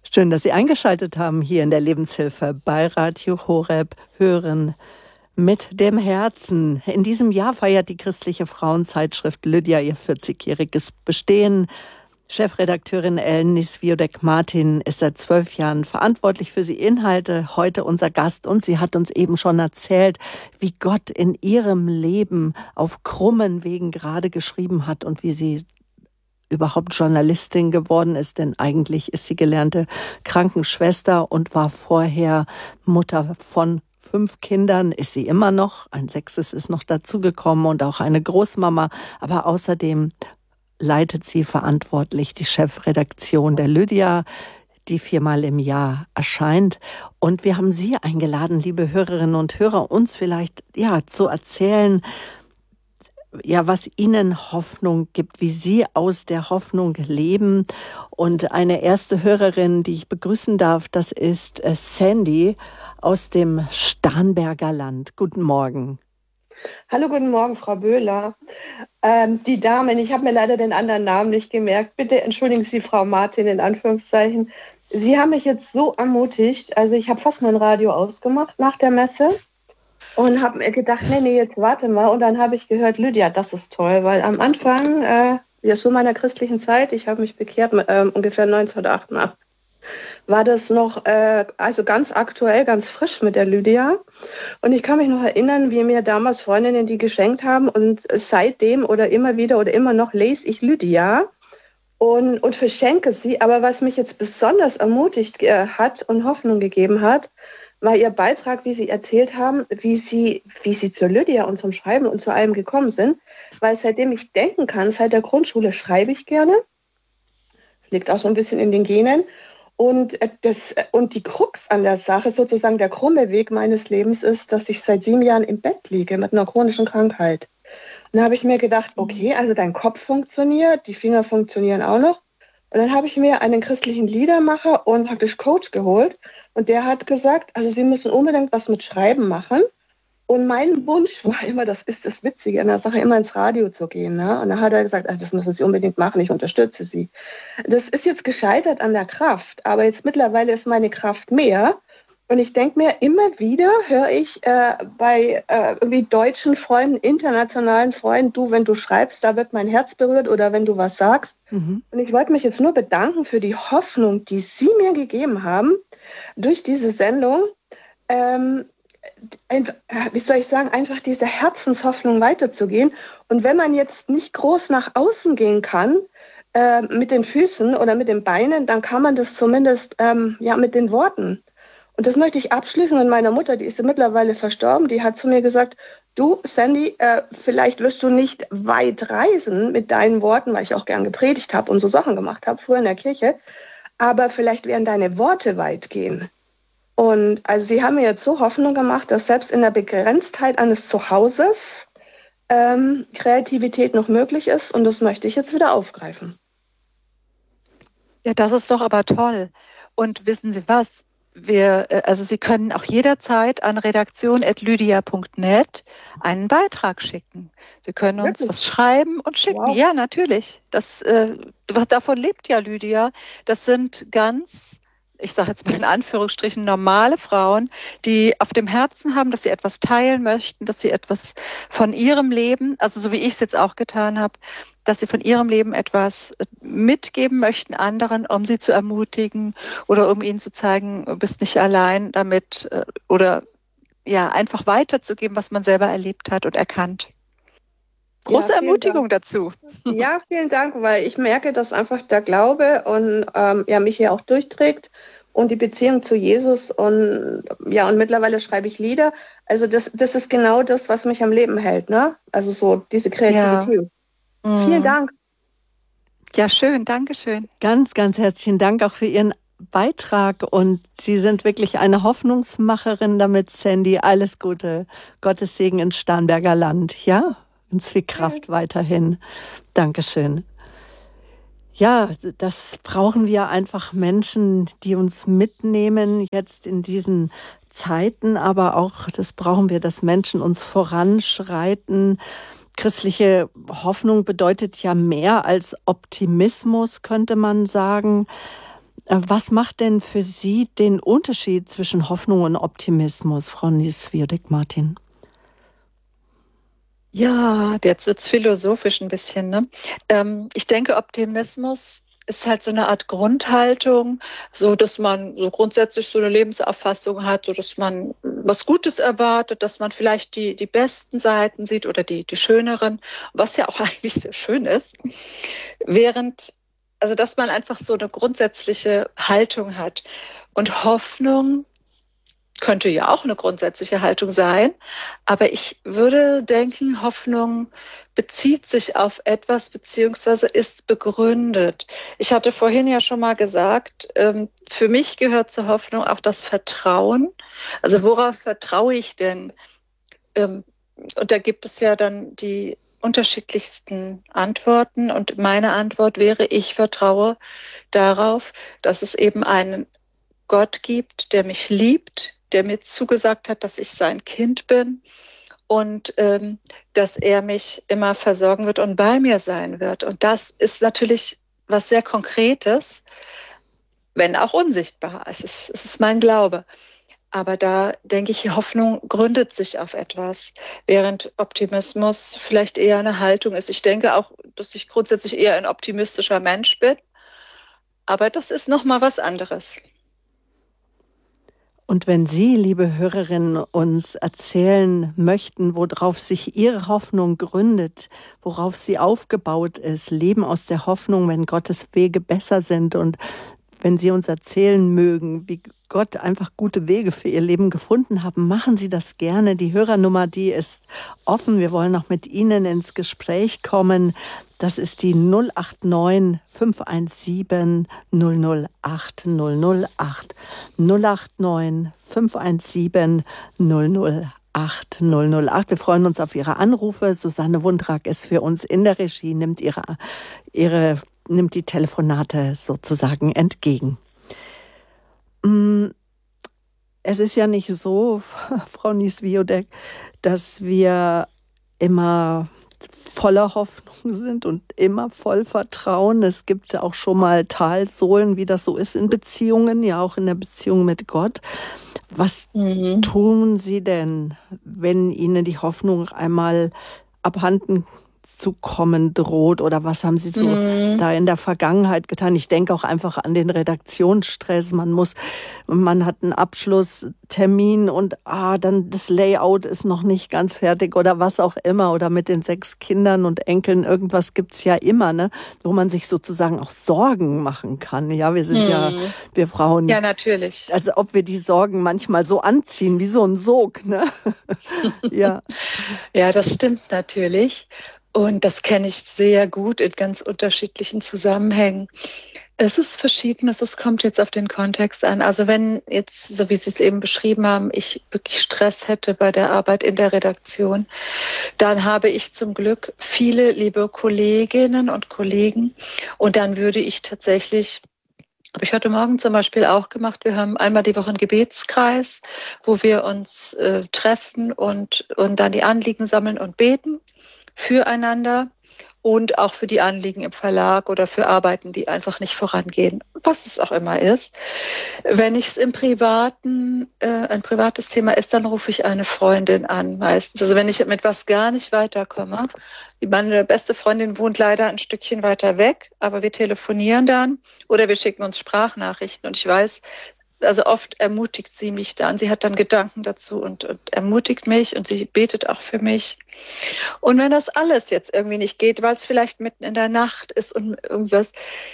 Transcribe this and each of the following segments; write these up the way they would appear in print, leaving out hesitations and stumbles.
Schön, dass Sie eingeschaltet haben hier in der Lebenshilfe bei Radio Horeb Hören mit dem Herzen. In diesem Jahr feiert die christliche Frauenzeitschrift Lydia ihr 40-jähriges Bestehen. Chefredakteurin Ellen Swiodek-Martin ist seit 12 Jahren verantwortlich für die Inhalte. Heute unser Gast, und sie hat uns eben schon erzählt, wie Gott in ihrem Leben auf krummen Wegen gerade geschrieben hat und wie sie überhaupt Journalistin geworden ist, denn eigentlich ist sie gelernte Krankenschwester und war vorher Mutter von 5 Kindern, ist sie immer noch. Ein 6. ist noch dazugekommen und auch eine Großmama. Aber außerdem leitet sie verantwortlich die Chefredaktion der Lydia, die 4-mal im Jahr erscheint. Und wir haben Sie eingeladen, liebe Hörerinnen und Hörer, uns vielleicht zu erzählen, was Ihnen Hoffnung gibt, wie Sie aus der Hoffnung leben. Und eine erste Hörerin, die ich begrüßen darf, das ist Sandy aus dem Starnberger Land. Guten Morgen. Hallo, guten Morgen, Frau Böhler. Die Damen, ich habe mir leider den anderen Namen nicht gemerkt. Bitte entschuldigen Sie, Frau Martin, in Anführungszeichen. Sie haben mich jetzt so ermutigt. Also ich habe fast mein Radio ausgemacht nach der Messe. Und habe mir gedacht, nee, jetzt warte mal. Und dann habe ich gehört, Lydia, das ist toll, weil am Anfang, so meiner christlichen Zeit, ich habe mich bekehrt mit, ungefähr 1988, war das noch also ganz aktuell, ganz frisch mit der Lydia. Und ich kann mich noch erinnern, wie mir damals Freundinnen die geschenkt haben. Und seitdem oder immer wieder oder immer noch lese ich Lydia und verschenke sie. Aber was mich jetzt besonders ermutigt hat und Hoffnung gegeben hat, war Ihr Beitrag, wie Sie erzählt haben, wie Sie zur Lydia und zum Schreiben und zu allem gekommen sind. Weil seitdem ich denken kann, seit der Grundschule schreibe ich gerne. Das liegt auch so ein bisschen in den Genen. Und die Krux an der Sache, sozusagen der krumme Weg meines Lebens ist, dass ich seit 7 Jahren im Bett liege mit einer chronischen Krankheit. Und da habe ich mir gedacht, okay, also dein Kopf funktioniert, die Finger funktionieren auch noch. Und dann habe ich mir einen christlichen Liedermacher und praktisch Coach geholt. Und der hat gesagt, also Sie müssen unbedingt was mit Schreiben machen. Und mein Wunsch war immer, das ist das Witzige an der Sache, immer ins Radio zu gehen. Ne? Und dann hat er gesagt, also das müssen Sie unbedingt machen, ich unterstütze Sie. Das ist jetzt gescheitert an der Kraft, aber jetzt mittlerweile ist meine Kraft mehr. Und ich denke mir, immer wieder höre ich bei irgendwie deutschen Freunden, internationalen Freunden, du, wenn du schreibst, da wird mein Herz berührt oder wenn du was sagst. Mhm. Und ich wollte mich jetzt nur bedanken für die Hoffnung, die Sie mir gegeben haben durch diese Sendung. Wie soll ich sagen, einfach diese Herzenshoffnung weiterzugehen. Und wenn man jetzt nicht groß nach außen gehen kann, mit den Füßen oder mit den Beinen, dann kann man das zumindest mit den Worten. Und das möchte ich abschließen mit meiner Mutter, die ist mittlerweile verstorben, die hat zu mir gesagt, du Sandy, vielleicht wirst du nicht weit reisen mit deinen Worten, weil ich auch gern gepredigt habe und so Sachen gemacht habe, früher in der Kirche, aber vielleicht werden deine Worte weit gehen. Und also sie haben mir jetzt so Hoffnung gemacht, dass selbst in der Begrenztheit eines Zuhauses Kreativität noch möglich ist und das möchte ich jetzt wieder aufgreifen. Ja, das ist doch aber toll. Und wissen Sie was? Sie können auch jederzeit an redaktion@lydia.net einen Beitrag schicken. Sie können uns was schreiben und schicken. Wow. Ja, natürlich. Davon lebt ja Lydia. Das sind ganz, ich sage jetzt mal in Anführungsstrichen, normale Frauen, die auf dem Herzen haben, dass sie etwas teilen möchten, dass sie etwas von ihrem Leben, also so wie ich es jetzt auch getan habe, dass sie von ihrem Leben etwas mitgeben möchten anderen, um sie zu ermutigen oder um ihnen zu zeigen, du bist nicht allein damit oder einfach weiterzugeben, was man selber erlebt hat und erkannt. Große Ermutigung dazu. Ja, vielen Dank, weil ich merke, dass einfach der Glaube und mich hier auch durchträgt und die Beziehung zu Jesus und mittlerweile schreibe ich Lieder. Also das ist genau das, was mich am Leben hält, ne? Also so diese Kreativität. Ja. Vielen Dank. Ja, schön, danke schön. Ganz, ganz herzlichen Dank auch für Ihren Beitrag und Sie sind wirklich eine Hoffnungsmacherin damit, Sandy. Alles Gute, Gottes Segen ins Starnberger Land, ja? Und viel Kraft weiterhin. Dankeschön. Ja, das brauchen wir einfach Menschen, die uns mitnehmen jetzt in diesen Zeiten, aber auch das brauchen wir, dass Menschen uns voranschreiten. Christliche Hoffnung bedeutet ja mehr als Optimismus, könnte man sagen. Was macht denn für Sie den Unterschied zwischen Hoffnung und Optimismus, Frau Nies-Wiodek-Martin? Ja, jetzt wird's philosophisch ein bisschen, ne? Ich denke, Optimismus ist halt so eine Art Grundhaltung, so dass man so grundsätzlich so eine Lebensauffassung hat, so dass man was Gutes erwartet, dass man vielleicht die besten Seiten sieht oder die schöneren, was ja auch eigentlich sehr schön ist. Während, also dass man einfach so eine grundsätzliche Haltung hat. Und Hoffnung könnte ja auch eine grundsätzliche Haltung sein, aber ich würde denken, Hoffnung bezieht sich auf etwas beziehungsweise ist begründet. Ich hatte vorhin ja schon mal gesagt, für mich gehört zur Hoffnung auch das Vertrauen. Also worauf vertraue ich denn? Und da gibt es ja dann die unterschiedlichsten Antworten und meine Antwort wäre, ich vertraue darauf, dass es eben einen Gott gibt, der mich liebt, der mir zugesagt hat, dass ich sein Kind bin und dass er mich immer versorgen wird und bei mir sein wird. Und das ist natürlich was sehr Konkretes, wenn auch unsichtbar. Es ist mein Glaube. Aber da denke ich, Hoffnung gründet sich auf etwas, während Optimismus vielleicht eher eine Haltung ist. Ich denke auch, dass ich grundsätzlich eher ein optimistischer Mensch bin, aber das ist noch mal was anderes. Und wenn Sie, liebe Hörerinnen, uns erzählen möchten, worauf sich Ihre Hoffnung gründet, worauf sie aufgebaut ist, Leben aus der Hoffnung, wenn Gottes Wege besser sind und wenn Sie uns erzählen mögen, wie Gott einfach gute Wege für Ihr Leben gefunden haben, machen Sie das gerne. Die Hörernummer, die ist offen. Wir wollen noch mit Ihnen ins Gespräch kommen. Das ist die 089 517 008 008. 089 517 008 008. Wir freuen uns auf Ihre Anrufe. Susanne Wundrak ist für uns in der Regie, nimmt die Telefonate sozusagen entgegen. Es ist ja nicht so, Frau Nies-Wiodek, dass wir immer voller Hoffnung sind und immer voll Vertrauen. Es gibt auch schon mal Talsohlen, wie das so ist in Beziehungen, ja auch in der Beziehung mit Gott. Was tun Sie denn, wenn Ihnen die Hoffnung einmal abhanden zu kommen droht, oder was haben Sie so da in der Vergangenheit getan? Ich denke auch einfach an den Redaktionsstress. Man hat einen Abschlusstermin und dann das Layout ist noch nicht ganz fertig oder was auch immer, oder mit den 6 Kindern und Enkeln, irgendwas gibt's ja immer, ne, wo man sich sozusagen auch Sorgen machen kann. Ja, wir sind ja, wir Frauen. Ja, natürlich. Also ob wir die Sorgen manchmal so anziehen, wie so ein Sog, ne? Ja. Ja, das stimmt natürlich. Und das kenne ich sehr gut in ganz unterschiedlichen Zusammenhängen. Es ist Verschiedenes, es kommt jetzt auf den Kontext an. Also wenn jetzt, so wie Sie es eben beschrieben haben, ich wirklich Stress hätte bei der Arbeit in der Redaktion, dann habe ich zum Glück viele liebe Kolleginnen und Kollegen. Und dann würde ich tatsächlich, habe ich heute Morgen zum Beispiel auch gemacht, wir haben einmal die Woche einen Gebetskreis, wo wir uns treffen und dann die Anliegen sammeln und beten füreinander und auch für die Anliegen im Verlag oder für Arbeiten, die einfach nicht vorangehen, was es auch immer ist. Wenn ich es im Privaten, ein privates Thema ist, dann rufe ich eine Freundin an meistens. Also wenn ich mit was gar nicht weiterkomme, meine beste Freundin wohnt leider ein Stückchen weiter weg, aber wir telefonieren dann oder wir schicken uns Sprachnachrichten und ich weiß, also oft ermutigt sie mich dann. Sie hat dann Gedanken dazu und ermutigt mich und sie betet auch für mich. Und wenn das alles jetzt irgendwie nicht geht, weil es vielleicht mitten in der Nacht ist und irgendwas,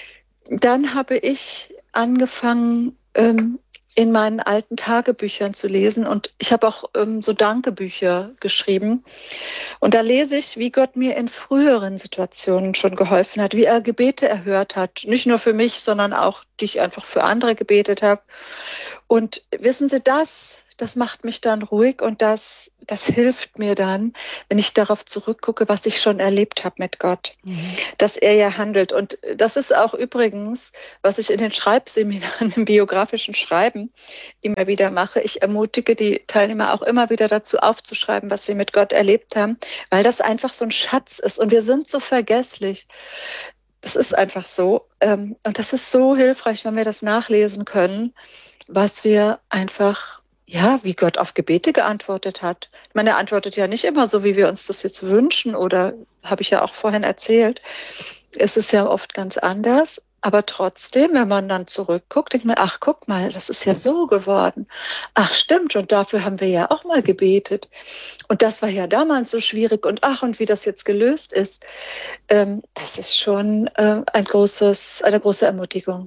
dann habe ich angefangen, in meinen alten Tagebüchern zu lesen und ich habe auch so Dankebücher geschrieben. Und da lese ich, wie Gott mir in früheren Situationen schon geholfen hat, wie er Gebete erhört hat. Nicht nur für mich, sondern auch, die ich einfach für andere gebetet habe. Und wissen Sie, das macht mich dann ruhig und das hilft mir dann, wenn ich darauf zurückgucke, was ich schon erlebt habe mit Gott, dass er ja handelt. Und das ist auch übrigens, was ich in den Schreibseminaren, im biografischen Schreiben immer wieder mache. Ich ermutige die Teilnehmer auch immer wieder dazu aufzuschreiben, was sie mit Gott erlebt haben, weil das einfach so ein Schatz ist. Und wir sind so vergesslich. Das ist einfach so. Und das ist so hilfreich, wenn wir das nachlesen können, was wir einfach, ja, wie Gott auf Gebete geantwortet hat. Ich meine, er antwortet ja nicht immer so, wie wir uns das jetzt wünschen, oder habe ich ja auch vorhin erzählt. Es ist ja oft ganz anders. Aber trotzdem, wenn man dann zurückguckt, denkt man, ach, guck mal, das ist ja so geworden. Ach, stimmt, und dafür haben wir ja auch mal gebetet. Und das war ja damals so schwierig. Und ach, und wie das jetzt gelöst ist, das ist schon eine große Ermutigung.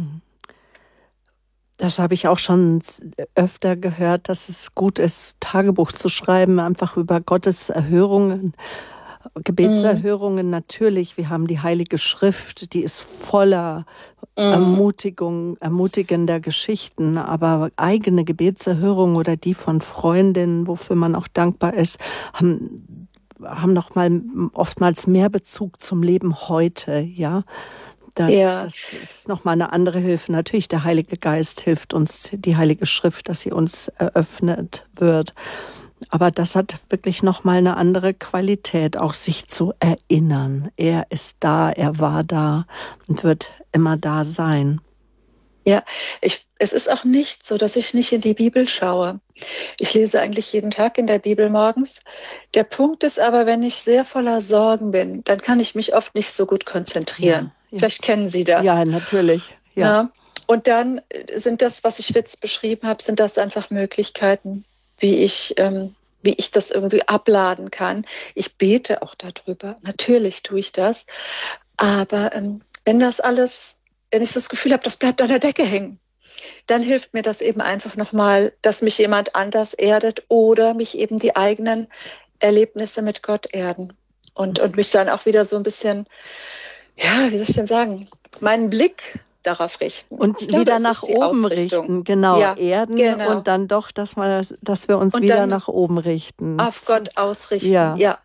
Das habe ich auch schon öfter gehört, dass es gut ist, Tagebuch zu schreiben, einfach über Gottes Erhörungen, Gebetserhörungen natürlich. Wir haben die Heilige Schrift, die ist voller ermutigender Geschichten, aber eigene Gebetserhörungen oder die von Freundinnen, wofür man auch dankbar ist, haben noch mal oftmals mehr Bezug zum Leben heute, ja. Das ist nochmal eine andere Hilfe. Natürlich, der Heilige Geist hilft uns, die Heilige Schrift, dass sie uns eröffnet wird. Aber das hat wirklich nochmal eine andere Qualität, auch sich zu erinnern. Er ist da, er war da und wird immer da sein. Ja, es ist auch nicht so, dass ich nicht in die Bibel schaue. Ich lese eigentlich jeden Tag in der Bibel morgens. Der Punkt ist aber, wenn ich sehr voller Sorgen bin, dann kann ich mich oft nicht so gut konzentrieren. Ja. Vielleicht kennen Sie das. Ja, natürlich. Ja. Und dann sind das, was ich jetzt beschrieben habe, sind das einfach Möglichkeiten, wie ich das irgendwie abladen kann. Ich bete auch darüber. Natürlich tue ich das. Aber wenn ich so das Gefühl habe, das bleibt an der Decke hängen, dann hilft mir das eben einfach nochmal, dass mich jemand anders erdet oder mich eben die eigenen Erlebnisse mit Gott erden und mich dann auch wieder so ein bisschen, ja, wie soll ich denn sagen, meinen Blick darauf richten. Und wieder nach oben richten, genau, ja, erden, genau. Und dann doch, dass wir uns wieder nach oben richten. Auf Gott ausrichten, ja.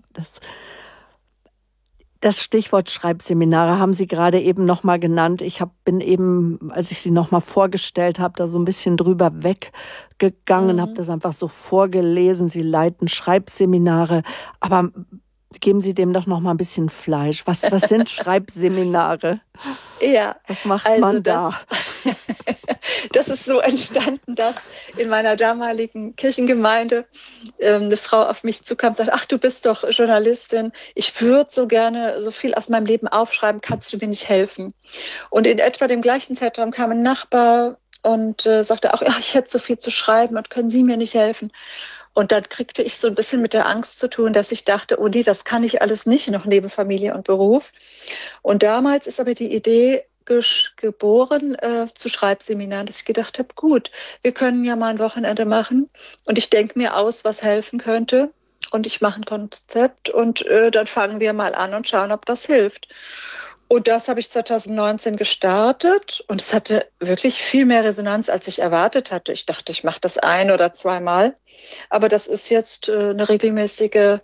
Das Stichwort Schreibseminare haben Sie gerade eben noch mal genannt. Ich bin eben, als ich Sie noch mal vorgestellt habe, da so ein bisschen drüber weggegangen, habe das einfach so vorgelesen. Sie leiten Schreibseminare, aber geben Sie dem doch noch mal ein bisschen Fleisch. Was sind Schreibseminare? Ja. Was macht man da? Das ist so entstanden, dass in meiner damaligen Kirchengemeinde eine Frau auf mich zukam und sagte, ach, du bist doch Journalistin, ich würde so gerne so viel aus meinem Leben aufschreiben, kannst du mir nicht helfen? Und in etwa dem gleichen Zeitraum kam ein Nachbar und sagte auch, ja, ich hätte so viel zu schreiben und können Sie mir nicht helfen? Und dann kriegte ich so ein bisschen mit der Angst zu tun, dass ich dachte, oh nee, das kann ich alles nicht, noch neben Familie und Beruf. Und damals ist aber die Idee geboren zu Schreibseminaren, dass ich gedacht habe, gut, wir können ja mal ein Wochenende machen und ich denke mir aus, was helfen könnte und ich mache ein Konzept und dann fangen wir mal an und schauen, ob das hilft. Und das habe ich 2019 gestartet und es hatte wirklich viel mehr Resonanz, als ich erwartet hatte. Ich dachte, ich mache das 1 oder 2 Mal, aber das ist jetzt ein regelmäßiges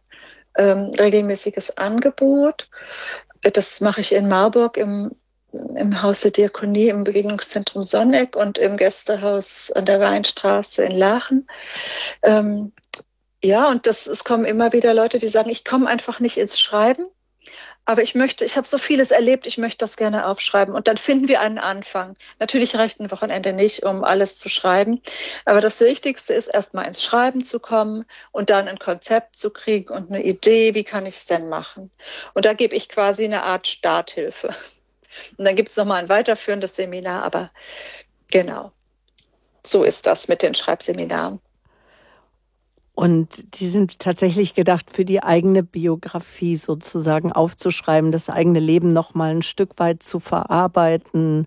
Angebot. Das mache ich in Marburg im Haus der Diakonie, im Begegnungszentrum Sonneck und im Gästehaus an der Weinstraße in Lachen. Ja, und es kommen immer wieder Leute, die sagen, ich komme einfach nicht ins Schreiben. Aber ich habe so vieles erlebt, ich möchte das gerne aufschreiben. Und dann finden wir einen Anfang. Natürlich reicht ein Wochenende nicht, um alles zu schreiben. Aber das Wichtigste ist, erstmal ins Schreiben zu kommen und dann ein Konzept zu kriegen und eine Idee, wie kann ich es denn machen? Und da gebe ich quasi eine Art Starthilfe. Und dann gibt es nochmal ein weiterführendes Seminar. Aber genau, so ist das mit den Schreibseminaren. Und die sind tatsächlich gedacht für die eigene Biografie sozusagen aufzuschreiben, das eigene Leben noch mal ein Stück weit zu verarbeiten.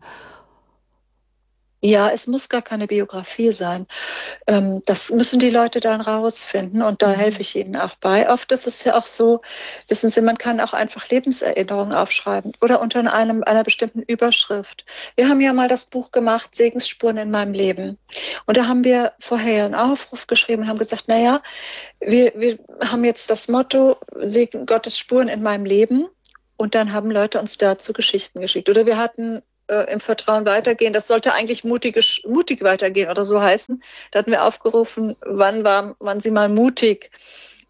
Ja, es muss gar keine Biografie sein. Das müssen die Leute dann rausfinden und da helfe ich ihnen auch bei. Oft ist es ja auch so, wissen Sie, man kann auch einfach Lebenserinnerungen aufschreiben oder unter einer bestimmten Überschrift. Wir haben ja mal das Buch gemacht, Segensspuren in meinem Leben. Und da haben wir vorher einen Aufruf geschrieben und haben gesagt, naja, wir haben jetzt das Motto, Segen Gottes Spuren in meinem Leben. Und dann haben Leute uns dazu Geschichten geschickt. Oder wir hatten im Vertrauen weitergehen. Das sollte eigentlich mutig weitergehen oder so heißen. Da hatten wir aufgerufen, wann waren Sie mal mutig?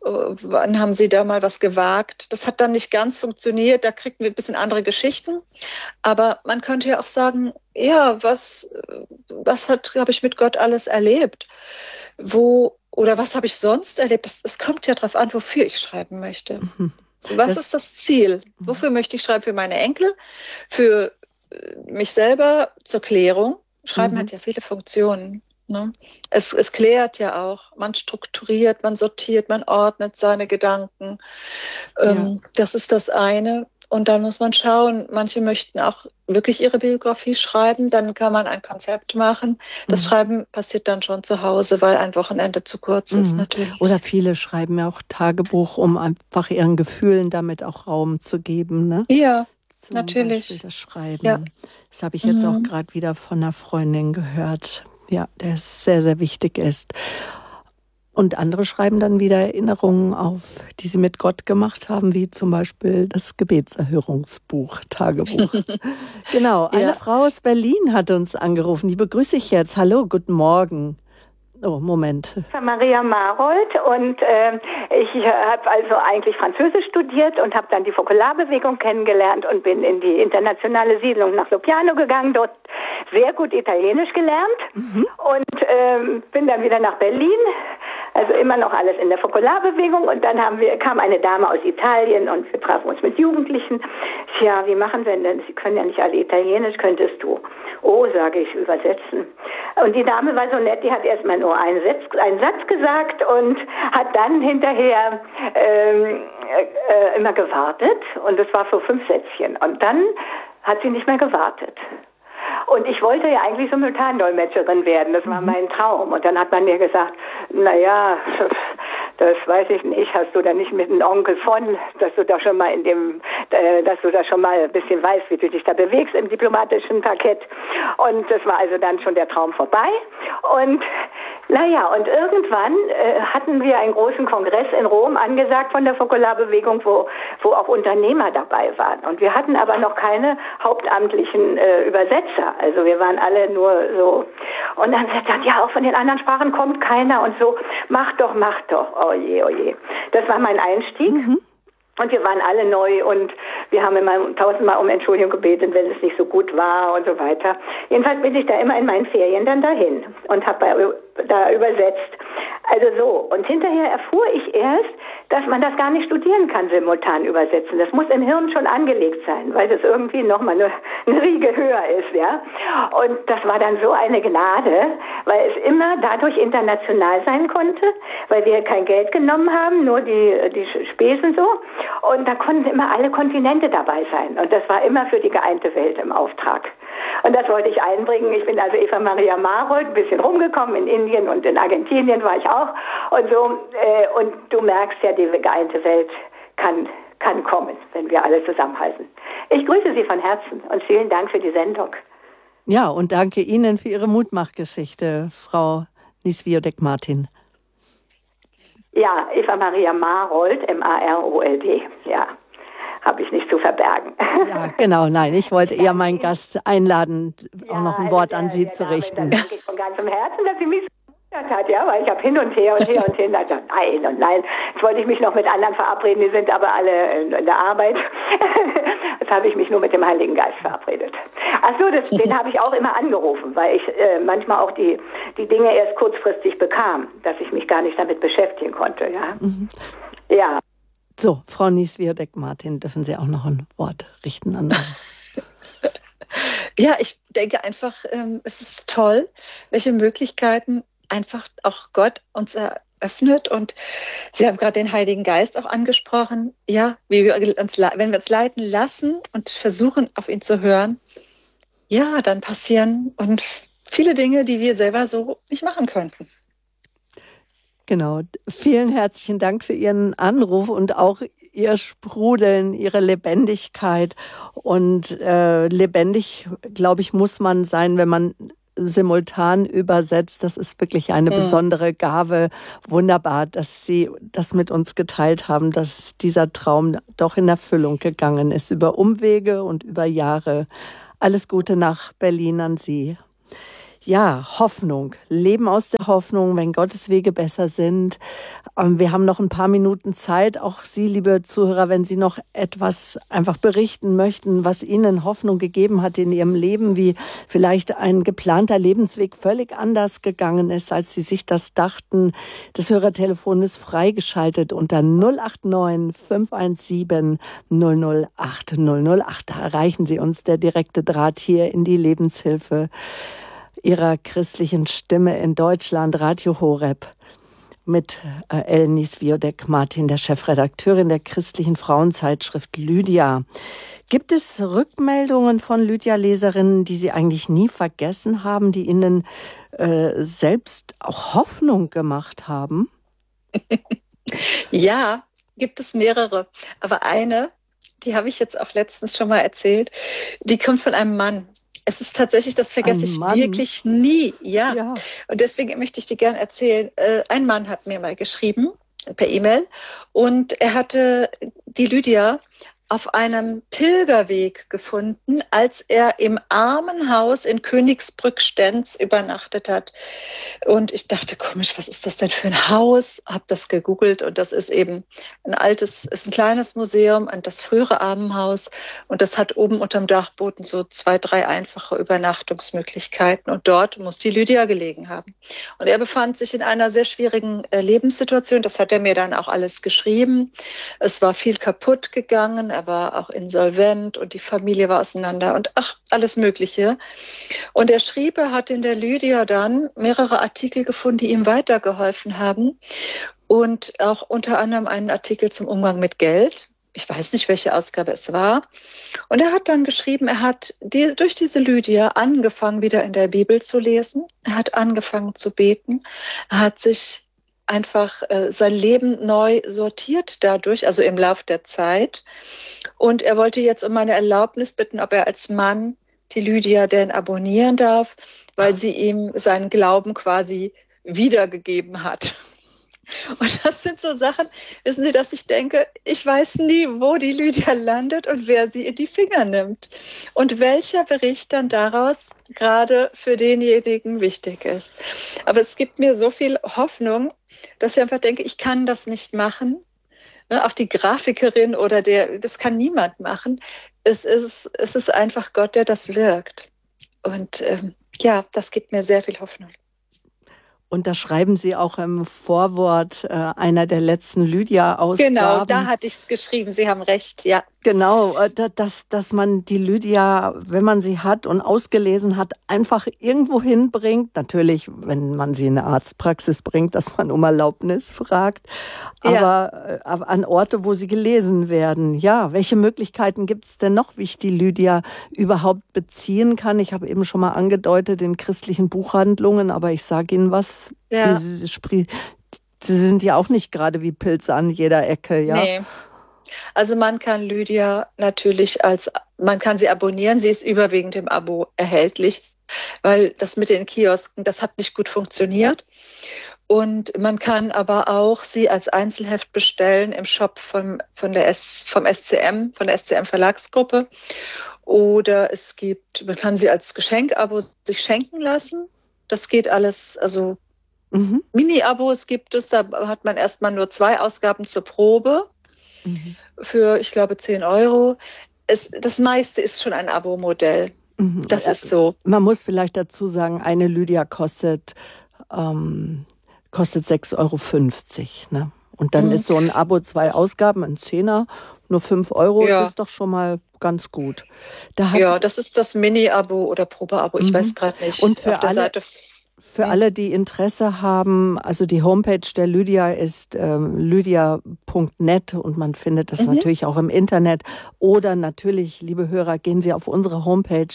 wann haben Sie da mal was gewagt? Das hat dann nicht ganz funktioniert, da kriegten wir ein bisschen andere Geschichten. Aber man könnte ja auch sagen, ja, was habe ich mit Gott alles erlebt? Oder was habe ich sonst erlebt? Es kommt ja darauf an, wofür ich schreiben möchte. Was ist das Ziel? Wofür möchte ich schreiben? Für meine Enkel? Für mich selber? Zur Klärung? Schreiben hat ja viele Funktionen. Ne? Es klärt ja auch. Man strukturiert, man sortiert, man ordnet seine Gedanken. Das ist das eine. Und dann muss man schauen, manche möchten auch wirklich ihre Biografie schreiben, dann kann man ein Konzept machen. Das Schreiben passiert dann schon zu Hause, weil ein Wochenende zu kurz ist natürlich. Oder viele schreiben ja auch Tagebuch, um einfach ihren Gefühlen damit auch Raum zu geben. Ne? Ja, Zum natürlich. Beispiel das Schreiben. Ja. Das habe ich jetzt auch gerade wieder von einer Freundin gehört, ja, der sehr, sehr wichtig ist. Und andere schreiben dann wieder Erinnerungen auf, die sie mit Gott gemacht haben, wie zum Beispiel das Gebetserhörungsbuch, Tagebuch. Genau, eine Frau aus Berlin hat uns angerufen. Die begrüße ich jetzt. Hallo, guten Morgen. Oh, Moment. Maria Marold und ich habe also eigentlich Französisch studiert und habe dann die Fokularbewegung kennengelernt und bin in die internationale Siedlung nach Lopiano gegangen, dort sehr gut Italienisch gelernt und bin dann wieder nach Berlin. Also immer noch alles in der Fokularbewegung und dann kam eine Dame aus Italien und wir trafen uns mit Jugendlichen. Tja, wie machen wir denn? Sie können ja nicht alle Italienisch, könntest du? Oh, sage ich, übersetzen. Und die Dame war so nett, die hat erstmal nur einen Satz gesagt und hat dann hinterher immer gewartet und das war für 5 Sätzchen und dann hat sie nicht mehr gewartet. Und ich wollte ja eigentlich Simultandolmetscherin werden, das war mein Traum. Und dann hat man mir gesagt, naja, das weiß ich nicht, hast du da nicht mit einem Onkel von, dass du da schon mal dass du da schon mal ein bisschen weißt, wie du dich da bewegst im diplomatischen Parkett. Und das war also dann schon der Traum vorbei. Und naja, und irgendwann hatten wir einen großen Kongress in Rom angesagt von der Fokularbewegung, wo auch Unternehmer dabei waren. Und wir hatten aber noch keine hauptamtlichen Übersetzer. Also wir waren alle nur so. Und dann sagt er, ja, auch von den anderen Sprachen kommt keiner und so. Mach doch. Oh je, oh je. Das war mein Einstieg. Und wir waren alle neu und wir haben immer 1000-mal um Entschuldigung gebeten, wenn es nicht so gut war und so weiter. Jedenfalls bin ich da immer in meinen Ferien dann dahin und habe da übersetzt. Also so. Und hinterher erfuhr ich erst, dass man das gar nicht studieren kann, simultan übersetzen. Das muss im Hirn schon angelegt sein, weil das irgendwie nochmal eine Riege höher ist, ja. Und das war dann so eine Gnade, weil es immer dadurch international sein konnte, weil wir kein Geld genommen haben, nur die Spesen so. Und da konnten immer alle Kontinente dabei sein. Und das war immer für die geeinte Welt im Auftrag. Und das wollte ich einbringen. Ich bin also Eva Maria Marold, ein bisschen rumgekommen in Indien und in Argentinien war ich auch. Und so, und du merkst ja, die geeinte Welt kann kommen, wenn wir alle zusammenhalten. Ich grüße Sie von Herzen und vielen Dank für die Sendung. Ja, und danke Ihnen für Ihre Mutmachgeschichte, Frau Nieswiodek-Martin. Ja, Eva Maria Marold, Marold, ja. Habe ich nicht zu verbergen. Ja, genau, nein, ich wollte eher meinen Gast einladen, auch noch ein Wort an Sie zu richten. Dann danke ich von ganzem Herzen, dass sie mich so hat, ja, weil ich habe hin und her und her und hin, also nein und nein. Jetzt wollte ich mich noch mit anderen verabreden, die sind aber alle in der Arbeit. Jetzt habe ich mich nur mit dem Heiligen Geist verabredet. Ach so, den habe ich auch immer angerufen, weil ich manchmal auch die Dinge erst kurzfristig bekam, dass ich mich gar nicht damit beschäftigen konnte, ja. Ja. So, Frau Nieswiodek-Martin, dürfen Sie auch noch ein Wort richten an uns? Ja, ich denke einfach, es ist toll, welche Möglichkeiten einfach auch Gott uns eröffnet. Und Sie haben gerade den Heiligen Geist auch angesprochen. Ja, wenn wir uns leiten lassen und versuchen, auf ihn zu hören, ja, dann passieren und viele Dinge, die wir selber so nicht machen könnten. Genau. Vielen herzlichen Dank für Ihren Anruf und auch Ihr Sprudeln, Ihre Lebendigkeit. Und lebendig, glaube ich, muss man sein, wenn man simultan übersetzt. Das ist wirklich eine besondere Gabe. Wunderbar, dass Sie das mit uns geteilt haben, dass dieser Traum doch in Erfüllung gegangen ist, über Umwege und über Jahre. Alles Gute nach Berlin an Sie. Ja, Hoffnung. Leben aus der Hoffnung, wenn Gottes Wege besser sind. Wir haben noch ein paar Minuten Zeit. Auch Sie, liebe Zuhörer, wenn Sie noch etwas einfach berichten möchten, was Ihnen Hoffnung gegeben hat in Ihrem Leben, wie vielleicht ein geplanter Lebensweg völlig anders gegangen ist, als Sie sich das dachten. Das Hörertelefon ist freigeschaltet unter 089 517 008 008. Da erreichen Sie uns, der direkte Draht hier in die Lebenshilfe Ihrer christlichen Stimme in Deutschland, Radio Horeb, mit Elnis Wiodek-Martin, der Chefredakteurin der christlichen Frauenzeitschrift Lydia. Gibt es Rückmeldungen von Lydia-Leserinnen, die Sie eigentlich nie vergessen haben, die Ihnen selbst auch Hoffnung gemacht haben? Ja, gibt es mehrere. Aber eine, die habe ich jetzt auch letztens schon mal erzählt, die kommt von einem Mann. Es ist tatsächlich, das vergesse ich wirklich nie. Ja. Und deswegen möchte ich dir gerne erzählen. Ein Mann hat mir mal geschrieben, per E-Mail, und er hatte die Lydia auf einem Pilgerweg gefunden, als er im Armenhaus in Königsbrück-Stenz übernachtet hat. Und ich dachte, komisch, was ist das denn für ein Haus? Habe das gegoogelt und das ist eben ist ein kleines Museum, das frühere Armenhaus, und das hat oben unterm Dachboden so 2, 3 einfache Übernachtungsmöglichkeiten, und dort muss die Lydia gelegen haben. Und er befand sich in einer sehr schwierigen Lebenssituation, das hat er mir dann auch alles geschrieben. Es war viel kaputt gegangen, er war auch insolvent und die Familie war auseinander und alles Mögliche. Und er schrieb, er hat in der Lydia dann mehrere Artikel gefunden, die ihm weitergeholfen haben, und auch unter anderem einen Artikel zum Umgang mit Geld. Ich weiß nicht, welche Ausgabe es war. Und er hat dann geschrieben, er hat durch diese Lydia angefangen, wieder in der Bibel zu lesen. Er hat angefangen zu beten. Er hat sich einfach sein Leben neu sortiert dadurch, also im Lauf der Zeit. Und er wollte jetzt um meine Erlaubnis bitten, ob er als Mann die Lydia denn abonnieren darf, weil sie ihm seinen Glauben quasi wiedergegeben hat. Und das sind so Sachen, wissen Sie, dass ich denke, ich weiß nie, wo die Lydia landet und wer sie in die Finger nimmt. Und welcher Bericht dann daraus gerade für denjenigen wichtig ist. Aber es gibt mir so viel Hoffnung, dass ich einfach denke, ich kann das nicht machen. Auch die Grafikerin das kann niemand machen. Es ist einfach Gott, der das wirkt. Und das gibt mir sehr viel Hoffnung. Und da schreiben Sie auch im Vorwort einer der letzten Lydia-Ausgaben. Genau, da hatte ich es geschrieben. Sie haben recht, ja. Genau, dass man die Lydia, wenn man sie hat und ausgelesen hat, einfach irgendwo hinbringt. Natürlich, wenn man sie in eine Arztpraxis bringt, dass man um Erlaubnis fragt. Aber an Orte, wo sie gelesen werden. Ja, welche Möglichkeiten gibt es denn noch, wie ich die Lydia überhaupt beziehen kann? Ich habe eben schon mal angedeutet, in christlichen Buchhandlungen, aber ich sage Ihnen was, sie sind ja auch nicht gerade wie Pilze an jeder Ecke, ja? Nee. Also man kann Lydia natürlich man kann sie abonnieren, sie ist überwiegend im Abo erhältlich, weil das mit den Kiosken, das hat nicht gut funktioniert. Und man kann aber auch sie als Einzelheft bestellen im Shop vom SCM, von der SCM Verlagsgruppe. Oder man kann sie als Geschenkabo sich schenken lassen. Das geht alles, also Mini-Abos gibt es, da hat man erstmal nur 2 Ausgaben zur Probe. Für, ich glaube, 10 €. Das meiste ist schon ein Abo-Modell. Das ist so. Man muss vielleicht dazu sagen, eine Lydia kostet 6,50 €. Ne? Und dann ist so ein Abo 2 Ausgaben, ein 10er, nur 5 €, das ist doch schon mal ganz gut. Das ist das Mini-Abo oder Probe-Abo, ich weiß gerade nicht. Und für alle, die Interesse haben, also die Homepage der Lydia ist lydia.net und man findet das natürlich auch im Internet. Oder natürlich, liebe Hörer, gehen Sie auf unsere Homepage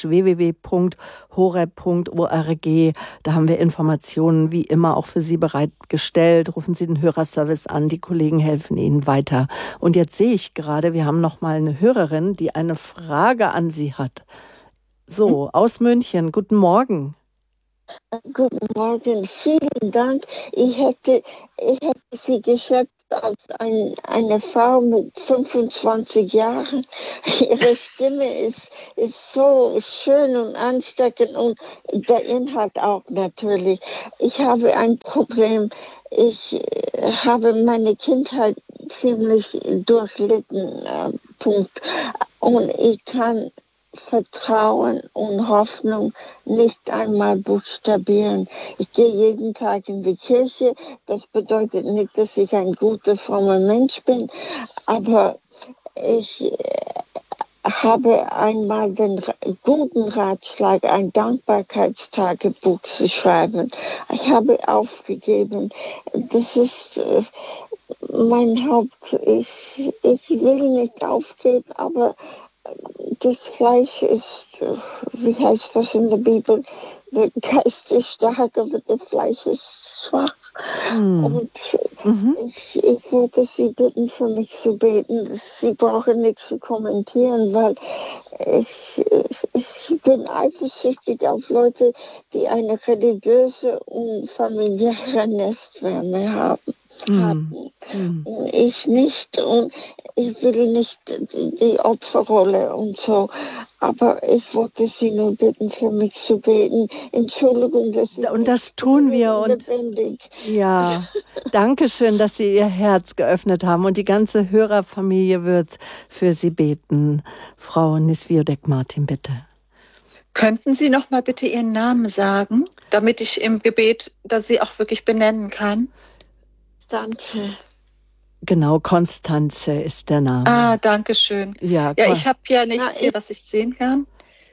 www.horeb.org. Da haben wir Informationen wie immer auch für Sie bereitgestellt. Rufen Sie den Hörerservice an, die Kollegen helfen Ihnen weiter. Und jetzt sehe ich gerade, wir haben noch mal eine Hörerin, die eine Frage an Sie hat. So, aus München, guten Morgen. Guten Morgen, vielen Dank. Ich hätte Sie geschätzt, als eine Frau mit 25 Jahren. Ihre Stimme ist so schön und ansteckend und der Inhalt auch natürlich. Ich habe ein Problem. Ich habe meine Kindheit ziemlich durchlitten. Punkt. Und ich kann Vertrauen und Hoffnung nicht einmal buchstabieren. Ich gehe jeden Tag in die Kirche. Das bedeutet nicht, dass ich ein guter, frommer Mensch bin, aber ich habe einmal den guten Ratschlag, ein Dankbarkeitstagebuch zu schreiben. Ich habe aufgegeben. Das ist mein Haupt. Ich will nicht aufgeben, aber das Fleisch ist, wie heißt das in der Bibel, der Geist ist stark, aber das Fleisch ist schwach. Und ich würde Sie bitten, für mich zu beten. Sie brauchen nichts zu kommentieren, weil ich bin eifersüchtig auf Leute, die eine religiöse und familiäre Nestwärme haben. Ich nicht und ich will nicht die Opferrolle und so, aber ich wollte Sie nur bitten, für mich zu beten. Entschuldigung, dass ich und das tun wir und lebendig. Ja, danke schön, dass Sie Ihr Herz geöffnet haben und die ganze Hörerfamilie wird für Sie beten. Frau Niswiodek-Martin, bitte. Könnten Sie noch mal bitte Ihren Namen sagen, damit ich im Gebet, dass Sie auch wirklich benennen kann? Danke. Genau, Konstanze ist der Name. Ah, danke schön. Ja, ich habe ja nichts hier, was ich sehen kann.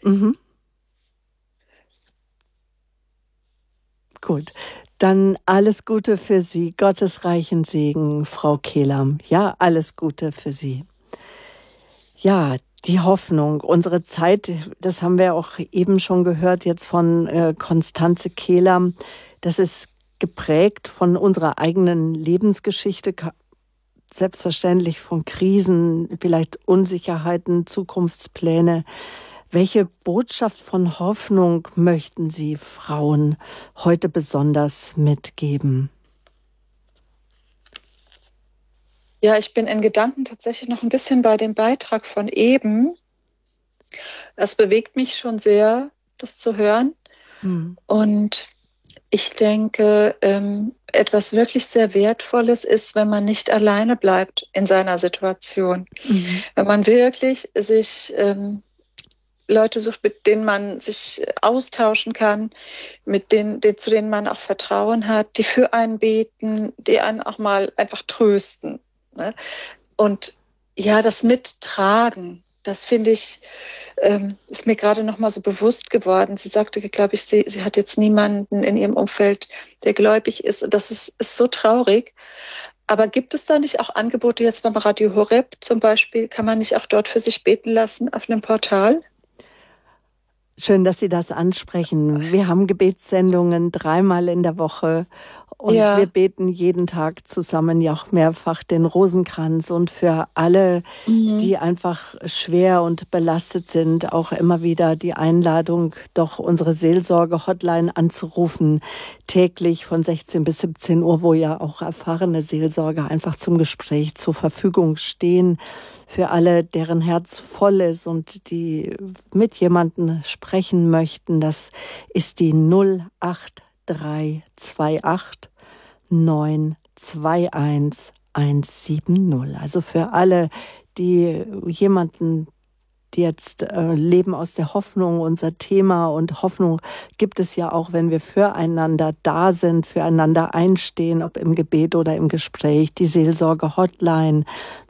Gut, dann alles Gute für Sie. Gottes reichen Segen, Frau Kelam. Ja, alles Gute für Sie. Ja, die Hoffnung, unsere Zeit, das haben wir auch eben schon gehört jetzt von Konstanze Kelam, das ist geprägt von unserer eigenen Lebensgeschichte, selbstverständlich von Krisen, vielleicht Unsicherheiten, Zukunftspläne. Welche Botschaft von Hoffnung möchten Sie Frauen heute besonders mitgeben? Ja, ich bin in Gedanken tatsächlich noch ein bisschen bei dem Beitrag von eben. Es bewegt mich schon sehr, das zu hören. Und ich denke, etwas wirklich sehr Wertvolles ist, wenn man nicht alleine bleibt in seiner Situation. Wenn man wirklich sich Leute sucht, mit denen man sich austauschen kann, zu denen man auch Vertrauen hat, die für einen beten, die einen auch mal einfach trösten. Ne? Und ja, das Mittragen, das finde ich, ist mir gerade noch mal so bewusst geworden. Sie sagte, glaube ich, sie hat jetzt niemanden in ihrem Umfeld, der gläubig ist. Und das ist so traurig. Aber gibt es da nicht auch Angebote jetzt beim Radio Horeb zum Beispiel? Kann man nicht auch dort für sich beten lassen auf einem Portal? Schön, dass Sie das ansprechen. Wir haben Gebetssendungen 3-mal in der Woche und wir beten jeden Tag zusammen ja auch mehrfach den Rosenkranz und für alle, die einfach schwer und belastet sind, auch immer wieder die Einladung, doch unsere Seelsorge-Hotline anzurufen, täglich von 16 bis 17 Uhr, wo ja auch erfahrene Seelsorger einfach zum Gespräch zur Verfügung stehen. Für alle, deren Herz voll ist und die mit jemandem sprechen möchten, das ist die 08328 921 170. Also für alle, die jemanden, die jetzt leben aus der Hoffnung, unser Thema, und Hoffnung gibt es ja auch, wenn wir füreinander da sind, füreinander einstehen, ob im Gebet oder im Gespräch. Die Seelsorge-Hotline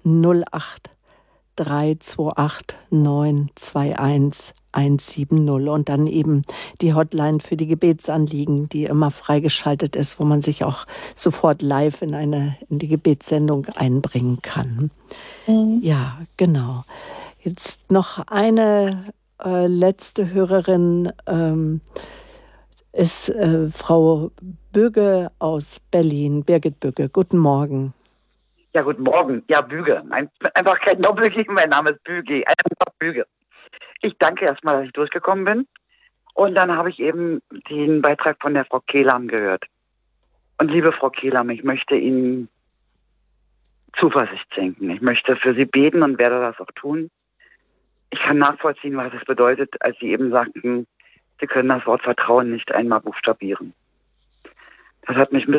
08328 921 170 und dann eben die Hotline für die Gebetsanliegen, die immer freigeschaltet ist, wo man sich auch sofort live in die Gebetssendung einbringen kann. Ja, genau. Jetzt noch eine letzte Hörerin ist Frau Böge aus Berlin. Birgit Böge, guten Morgen. Ja, guten Morgen. Ja, Büge. Einfach kein Doppel-G, mein Name ist Büge. Einfach Büge. Ich danke erstmal, dass ich durchgekommen bin. Und dann habe ich eben den Beitrag von der Frau Kelam gehört. Und liebe Frau Kelam, ich möchte Ihnen Zuversicht schenken. Ich möchte für Sie beten und werde das auch tun. Ich kann nachvollziehen, was es bedeutet, als Sie eben sagten, Sie können das Wort Vertrauen nicht einmal buchstabieren. Das hat mich ein